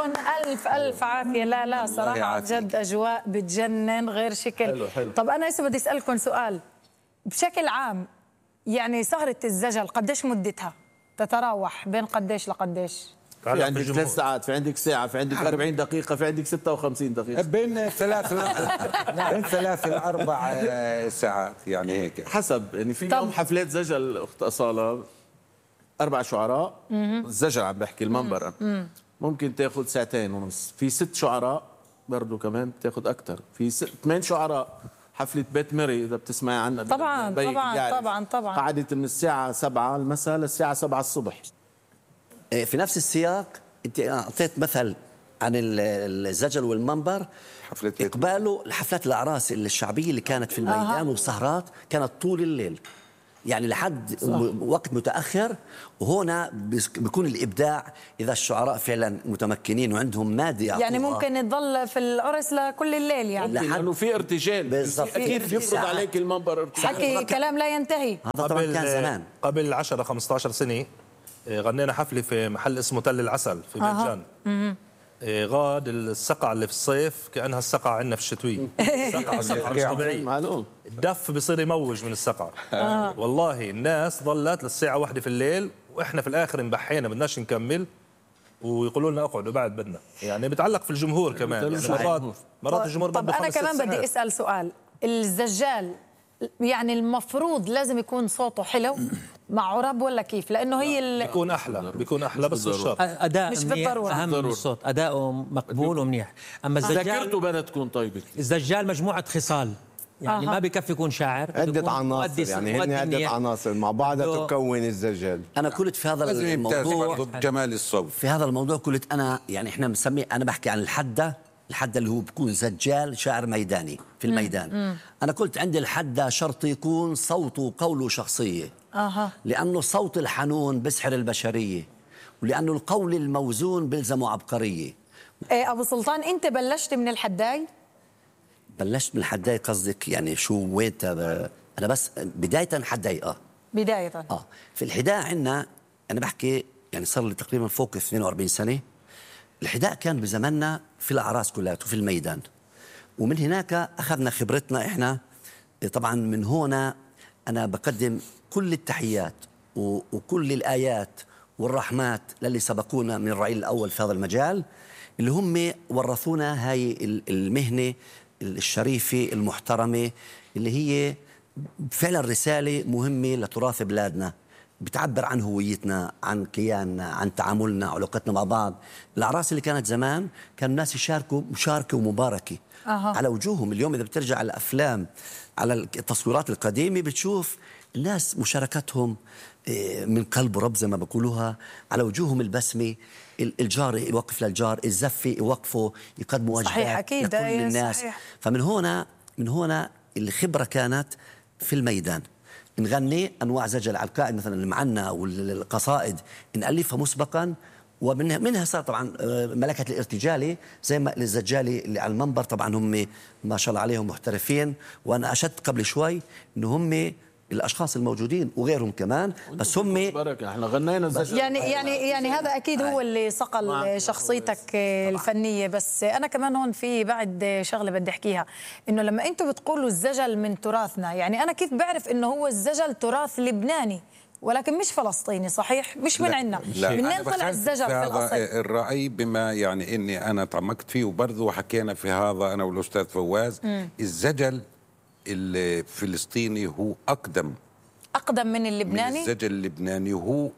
يعطيكم ألف ألف عافية. لا صراحة عن جد أجواء بتجنن غير شكل. حلو. طب أنا هسه بدي أسألكم سؤال بشكل عام، يعني سهرة الزجل قديش مدتها تتراوح بين قديش لقديش؟ في عندك 3 ساعات، في عندك ساعة، في عندك 40 دقيقة، في عندك 56 دقيقة، بين 3 ل 4 ساعات يعني هيك حسب. يعني في يوم حفلات زجل أخت أصالة 4 شعراء، الزجل عم بحكي المنبر ممكن تاخذ 2.5 ساعات. في 6 شعراء برضه كمان بتاخذ أكثر. في 8 شعراء حفلة بيت ميري إذا بتسمعي عنها طبعا قعدت من الساعة 7 المساء للساعة 7 الصبح. في نفس السياق انت اعطيت مثل عن الزجل والمنبر، اقباله لحفلات الاعراس الشعبيه اللي كانت في الميدان والسهرات كانت طول الليل، يعني لحد وقت متاخر. وهنا بيكون الابداع اذا الشعراء فعلا متمكنين وعندهم ماده يعطوها. يعني ممكن تضل في العرس لكل الليل يعني لانه في ارتجال اكيد بيفرض عليك المنبر حكي كلام لا ينتهي. هذا طبعا كان زمان قبل 10-15 سنه غنينا حفله في محل اسمه تل العسل في بيت جان. غاد السقعة اللي في الصيف كأنها السقعة عندنا في الشتوية. سقعة مش طبيعية. الدف بصير يموج من السقعة. والله الناس ظلت للساعة 1 في الليل، وإحنا في الآخر انبحينا بدناش نكمل، ويقولوا لنا اقعدوا بعد بدنا. يعني بتعلق في الجمهور كمان، يعني مرات الجمهور. طب أنا كمان بدي أسأل سؤال. الزجال يعني المفروض لازم يكون صوته حلو مع عرب ولا كيف؟ لانه هي بيكون احلى بس مش شرط. اداء مش بالضروره اهم من الصوت، اداؤه مقبول ومنيح. اما الزجال ذاكرته بدها تكون طيبه. الزجال مجموعه خصال، يعني ما بكفي يكون شاعر، عدة عناصر، يعني هن عدة عناصر مع بعضها تكون الزجال. انا قلت في هذا الموضوع جمال الصوت، في هذا الموضوع قلت انا يعني احنا بنسميه، انا بحكي عن الحدة اللي هو بيكون زجال شاعر ميداني في الميدان. أنا قلت عندي الحدة شرط يكون صوته وقوله شخصية. لأنه الصوت الحنون بسحر البشرية، ولأنه القول الموزون بلزمه عبقرية. أبو سلطان أنت بلشت من الحداي؟ بلشت من الحداي قصدك يعني شو وين؟ أنا بس بداية حداي بداية في الحداء عندنا أنا بحكي يعني صار لي تقريبا فوق 42 سنة. الحداء كان بزماننا في الأعراس كلها وفي الميدان، ومن هناك أخذنا خبرتنا إحنا. طبعا من هنا أنا بقدم كل التحيات وكل الآيات والرحمات للي سبقونا من الرعيل الأول في هذا المجال، اللي هم ورثونا هاي المهنة الشريفة المحترمة، اللي هي فعلا رسالة مهمة لتراث بلادنا، بتعبر عن هويتنا، عن كياننا، عن تعاملنا، علاقتنا مع بعض. الأعراس اللي كانت زمان كان الناس يشاركوا مشاركة ومباركة على وجوههم. اليوم إذا بترجع على الأفلام، على التصويرات القديمة، بتشوف الناس مشاركتهم من قلب رب زي ما بقولوها، على وجوههم البسمة. الجار يوقف للجار، الزفة يوقفوا يقدموا وجبات لكل الناس. صحيح. فمن هنا الخبرة كانت في الميدان. نغني انواع زجل على القائد مثلا المعنى والقصائد نالفها مسبقا، ومنها صار طبعا ملكه الارتجالي زي ما الزجالي اللي على المنبر. طبعا هم ما شاء الله عليهم محترفين، وانا اشدت قبل شوي انه هم الاشخاص الموجودين وغيرهم كمان، بس هم احنا غنينا زجل. يعني هذا اكيد هو اللي صقل شخصيتك الفنيه. بس انا كمان هون في بعد شغله بدي احكيها، انه لما انتم بتقولوا الزجل من تراثنا، يعني انا كيف بعرف انه هو الزجل تراث لبناني ولكن مش فلسطيني؟ صحيح مش من عندنا. منين طلع الزجل في الاصل؟ الراي بما يعني اني انا تعمقت فيه، وبرضه حكينا في هذا انا والاستاذ فواز. الزجل الفلسطيني هو أقدم من اللبناني، من الزجل اللبناني، وهو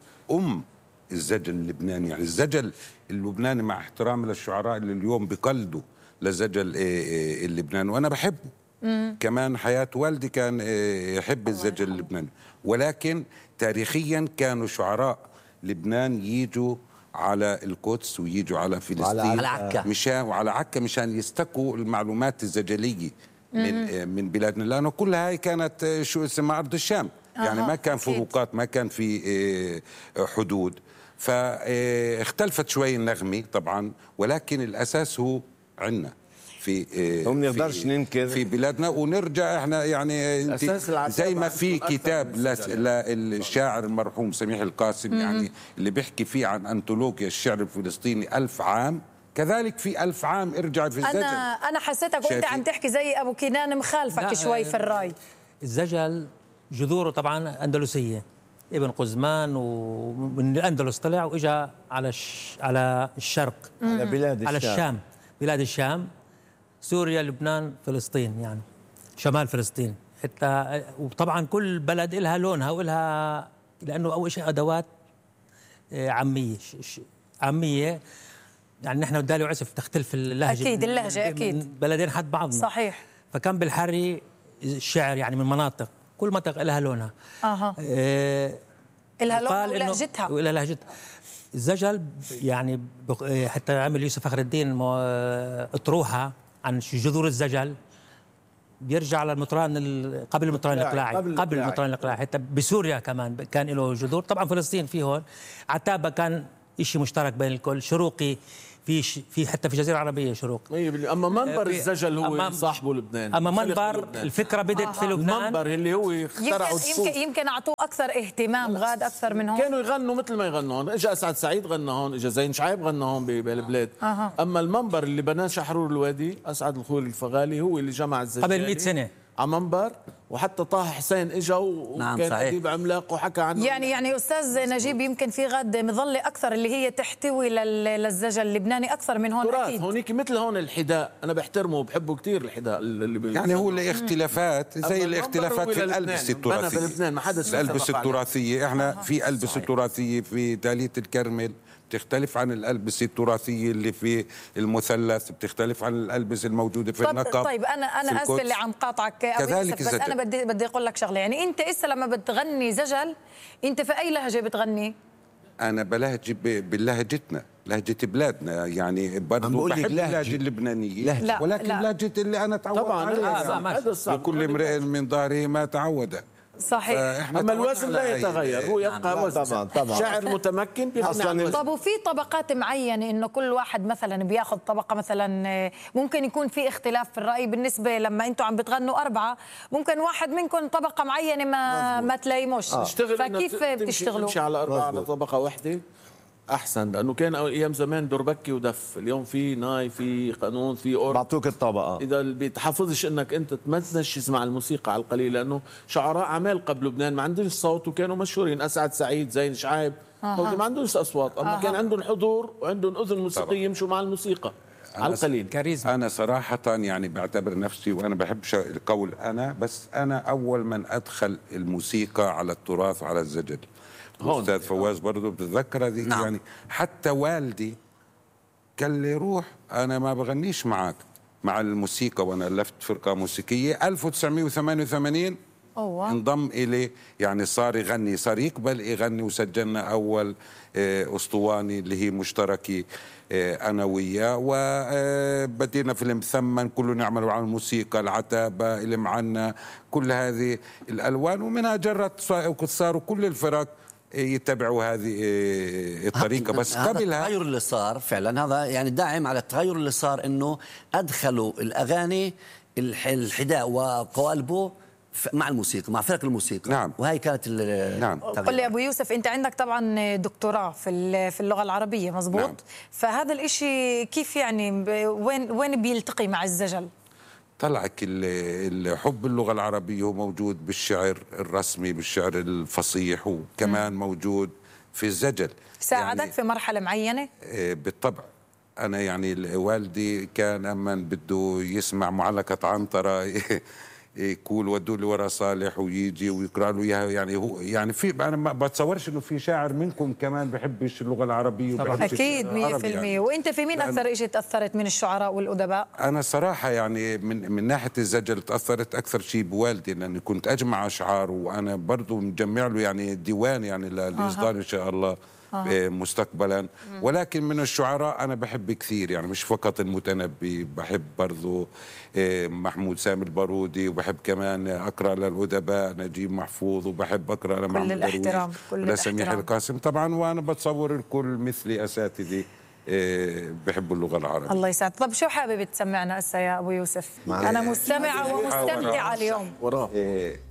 الزجل اللبناني. يعني الزجل اللبناني مع احترامي للشعراء اللي اليوم بقلدوا لزجل اللبناني، وأنا بحبه. كمان حياة والدي كان يحب الزجل اللبناني، ولكن تاريخيا كانوا شعراء لبنان يجوا على القدس ويجوا على فلسطين وعلى عكا مشان يستقوا المعلومات الزجلية من بلادنا، لأنه كل هاي كانت شو اسمها أرض الشام. يعني ما كان فروقات، ما كان في حدود، فاختلفت شوي النغمة طبعا، ولكن الأساس هو عندنا في نقدرش ننكر في بلادنا. ونرجع احنا يعني زي ما في كتاب للشاعر المرحوم سميح القاسم يعني اللي بيحكي فيه عن أنطولوجيا الشعر الفلسطيني 1000 عام كذلك في 1000 عام ارجع في الزجل. أنا حسيتك وأنت شايفين؟ عم تحكي زي أبو كنان مخالفك شوي في الرأي. الزجل جذوره طبعا أندلسية، ابن قزمان ومن الأندلس طلع وإجا على الشرق، على بلاد على الشام. الشام، بلاد الشام، سوريا، لبنان، فلسطين، يعني شمال فلسطين حتى. وطبعا كل بلد لها لونها ولها، لأنه أول شيء أدوات عامية عامية، يعني نحن ودالي وعسف تختلف اللهجة، أكيد اللهجة أكيد، من بلدين حد بعضنا صحيح. فكان بالحري الشعر يعني من مناطق، كل منطقة لها لونها. لها لونها ولهجتها. وإلها لهجتها. الزجل يعني حتى عمل يوسف فخر الدين اطروحة عن جذور الزجل، بيرجع للمطران قبل المطران الإقلاعي، قبل المطران الإقلاعي. حتى بسوريا كمان كان له جذور، طبعا فلسطين في هون. عتابة كان شيء مشترك بين الكل. شروقي في حتى في الجزيرة العربية شروق. اما منبر الزجل هو صاحبه لبنان. اما منبر الفكرة بدت في لبنان. المنبر اللي هو اخترعوا يمكن اعطوه اكثر اهتمام غاد اكثر من هون. كانوا يغنوا مثل ما يغنوا هون. اجى اسعد سعيد غنى هون، اجى زين شعيب غنى هون بالبلاد. اما المنبر اللي بناه شحرور الوادي اسعد الخوي الفغالي هو اللي جمع الزجال قبل 100 سنة على منبر. وحتى طه حسين اجا وكان اديب عملاق وحكى عنه. يعني استاذ نجيب، يمكن في غاد مظله اكثر اللي هي تحتوي للزجل اللبناني اكثر من هون. اكيد هونيك مثل هون الحذاء، انا بحترمه وبحبه كثير الحذاء اللي يعني هو الاختلافات زي الاختلافات في الألبسة التراثية. الألبسة التراثية احنا في ألبسة تراثية في دالية الكرمل بتختلف عن الألبسة التراثية اللي في المثلث، بتختلف عن الألبسة الموجودة في النقب. طيب أنا آسفة اللي عم قاطعك كذلك بس أنا بدي أقول لك شغلة. يعني أنت إسا لما بتغني زجل أنت في أي لهجة بتغني؟ أنا بلهجة بلهجتنا، لهجة بلادنا، يعني برضه بحب اللهجة اللبنانية، ولكن لهجة اللي أنا تعودت عليها. لكل امرئ من ظهره ما تعود. صحيح. اما الوزن لا يتغير، هو يبقى وزن. طبعا شاعر متمكن بيغني. طب وفي طبقات معينه انه كل واحد مثلا بياخذ طبقه، مثلا ممكن يكون في اختلاف في الراي بالنسبه لما انتم عم بتغنوا 4، ممكن واحد منكم طبقه معينه ما تلايموش. فكيف بتشتغلوا؟ تمشي على 4 على طبقه واحده احسن، لانه كان ايام زمان دربكي ودف. اليوم في ناي، في قانون، في اورج، بعطوك الطبقه. اذا بتحافظش انك انت تمنشز مع الموسيقى على القليل، لانه شعراء عمالقه بلبنان ما عندهمش صوت وكانوا مشهورين. اسعد سعيد، زين شعيب، ما عندهمش اصوات، اما كان عندهم حضور وعندهم اذن موسيقيه يمشوا مع الموسيقى على القليل. كاريزما. انا صراحه يعني بعتبر نفسي، وانا بحب القول انا، بس انا اول من ادخل الموسيقى على التراث وعلى الزجل. أستاذ فواز برضه بتتذكر هذه. نعم. يعني حتى والدي قال لي روح، أنا ما بغنيش معك مع الموسيقى، وأنا ألفت فرقة موسيقية 1988 انضم إلي، يعني صار يغني، صار يقبل يغني، وسجلنا أول أسطواني اللي هي مشتركة أنا وياه، وبدينا فيلم ثمن كله نعمل على الموسيقى، العتابة، المعنى، كل هذه الألوان، ومنها جرت صاروا كل الفرق يتبعوا هذه الطريقة. بس قبلها التغير اللي صار فعلا، هذا يعني داعم على التغير اللي صار، انه ادخلوا الاغاني الحداء وقوالبه مع الموسيقى، مع فرق الموسيقى. نعم. وهي كانت نعم. قل لي ابو يوسف، انت عندك طبعا دكتوراه في اللغه العربيه، مزبوط؟ نعم. فهذا الاشي كيف يعني وين بيلتقي مع الزجل؟ طلعك الحب اللغة العربية هو موجود بالشعر الرسمي، بالشعر الفصيح، وكمان موجود في الزجل. ساعدك يعني في مرحلة معينة؟ بالطبع. أنا يعني والدي كان أما بده يسمع معلقة عنترة يقول ودوا لي ورا صالح ويجي ويقرأ له إياها. يعني هو يعني في، أنا ما بتصورش إنه في شاعر منكم كمان بحبش اللغة العربية. أكيد 100%. يعني. وأنت في مين أكثر شيء تأثرت من الشعراء والأدباء؟ أنا صراحة يعني من ناحية الزجل تأثرت أكثر شيء بوالدي، لأني كنت أجمع أشعار، وأنا برضو مجمع له يعني ديوان يعني للإصدار إن شاء الله مستقبلا. ولكن من الشعراء أنا بحب كثير، يعني مش فقط المتنبي، بحب برضو محمود سامي البارودي، وبحب كمان أقرأ للأدباء نجيب محفوظ، وبحب أقرأ لمحمود درويش ولسميح القاسم طبعا. وأنا بتصور الكل مثلي أساتذتي بحبوا اللغة العربية. الله يسعد. طب شو حابب تسمعنا هسه يا أبو يوسف؟ أنا مستمعة ومستمتعة اليوم.